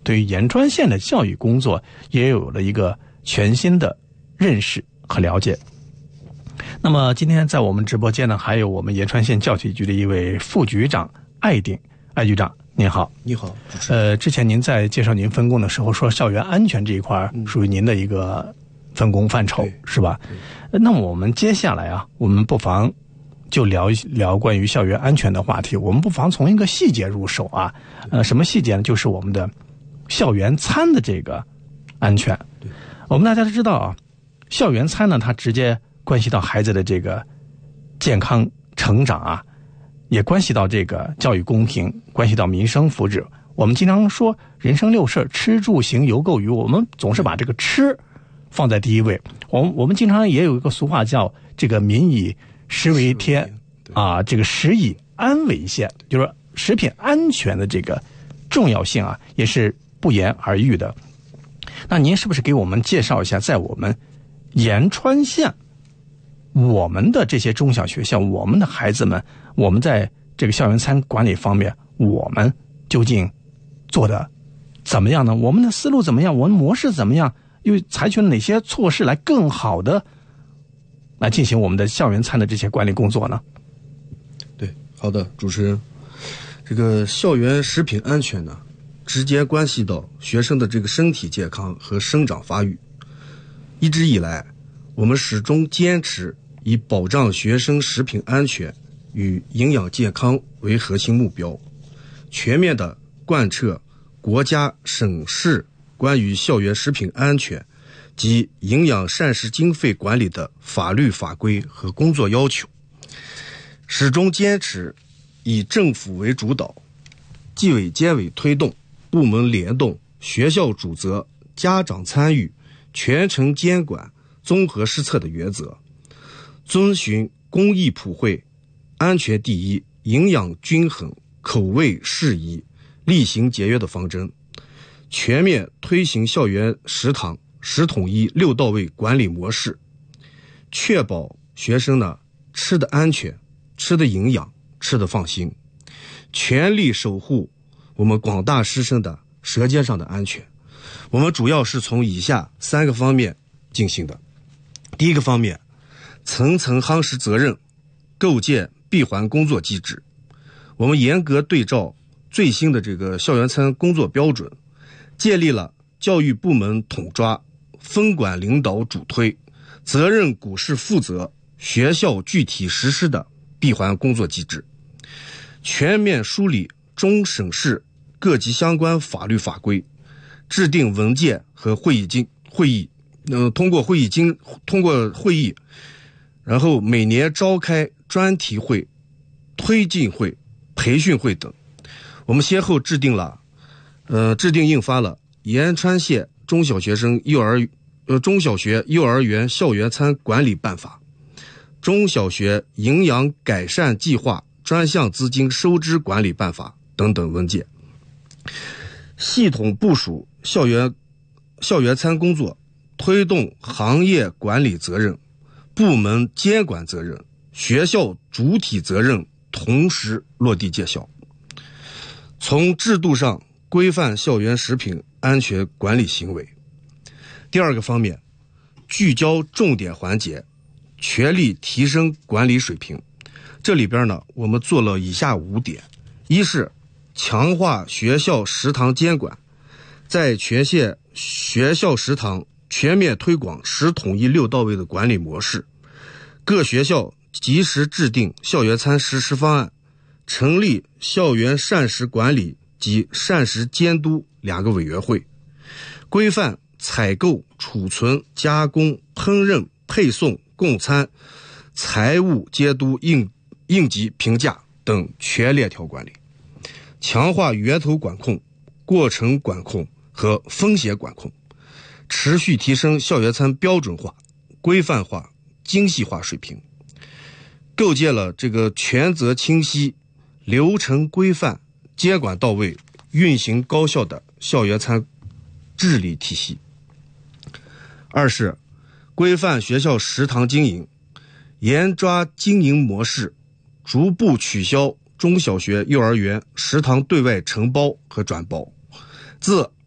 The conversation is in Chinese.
对于延川县的教育工作也有了一个全新的认识和了解。那么今天在我们直播间呢，还有我们延川县教体局的一位副局长艾鼎，艾局长您好。 你好。 之前您在介绍您分工的时候说校园安全这一块属于您的一个分工范畴，是吧？那么我们接下来啊，我们不妨就聊一聊关于校园安全的话题。我们不妨从一个细节入手啊，什么细节呢？就是我们的校园餐的这个安全。我们大家都知道啊，校园餐呢，它直接关系到孩子的这个健康成长啊，也关系到这个教育公平，关系到民生福祉。我们经常说人生六事，吃住行游购娱，我们总是把这个吃放在第一位。我们经常也有一个俗话叫这个民以食为天啊，这个食以安为先，就是说食品安全的这个重要性啊，也是不言而喻的。那您是不是给我们介绍一下，在我们延川县我们的这些中小学校，我们的孩子们，我们在这个校园餐管理方面，我们究竟做的怎么样呢？我们的思路怎么样？我们模式怎么样？又采取了哪些措施来更好的来进行我们的校园餐的这些管理工作呢？ 对，好的，主持人，这个校园食品安全呢，直接关系到学生的这个身体健康和生长发育。一直以来，我们始终坚持以保障学生食品安全与营养健康为核心目标，全面的贯彻国家、省市关于校园食品安全及营养膳食经费管理的法律法规和工作要求，始终坚持以政府为主导，纪委监委推动，部门联动，学校主责，家长参与，全程监管，综合施策的原则，遵循公益普惠、安全第一、营养均衡、口味适宜、厉行节约的方针，全面推行校园食堂10统一6到位管理模式，确保学生呢吃的安全、吃的营养、吃的放心，全力守护我们广大师生的舌尖上的安全。我们主要是从以下3个方面进行的。第一个方面，层层夯实责任，构建闭环工作机制。我们严格对照最新的这个校园餐工作标准，建立了教育部门统抓、分管领导主推、责任股市负责、学校具体实施的闭环工作机制，全面梳理中省市各级相关法律法规，制定文件和会议，通过会议，然后每年召开专题会、推进会、培训会等。我们先后制定印发了延川县中小学幼儿园校园餐管理办法、中小学营养改善计划专项资金收支管理办法等等文件，系统部署校园餐工作，推动行业管理责任、部门监管责任、学校主体责任同时落地见效。从制度上规范校园食品安全管理行为。第二个方面，聚焦重点环节，全力提升管理水平。这里边呢，我们做了以下5点：一是强化学校食堂监管，在全县学校食堂全面推广10统一6到位的管理模式，各学校及时制定校园餐实施方案，成立校园膳食管理及膳食监督2个委员会，规范采购、储存、加工、烹饪、配送、供餐、财务监督、应急评价等全链条管理，强化源头管控、过程管控和风险管控，持续提升校园餐标准化、规范化、精细化水平，构建了这个权责清晰、流程规范、监管到位、运行高效的校园餐治理体系。二是规范学校食堂经营，严抓经营模式，逐步取消中小学幼儿园食堂对外承包和转包。自